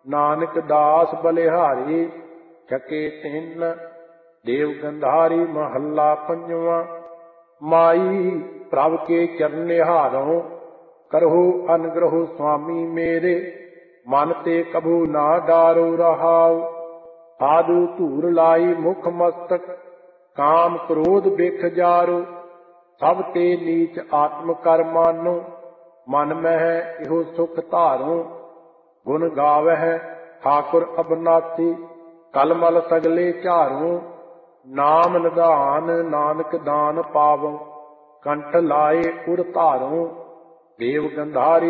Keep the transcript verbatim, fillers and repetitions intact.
नानक दास बलिहारी छके तिन। देव गंधारी महला पंजवा। माई प्रभ के चरने हारों करहु अनुग्रह स्वामी मेरे। मन ते कभू ना डारो रहाओ। साधु धूर लाई मुख मस्तक काम क्रोध बिख जारो। सब ते नीच आत्म कर मानो मन मह इहो सुख धारो। गुण गावह ठाकुर अबनासी कलमल सगले झारो। नाम निधान नानक दान पावो कंठ लाए उर धारो। देव गंधारी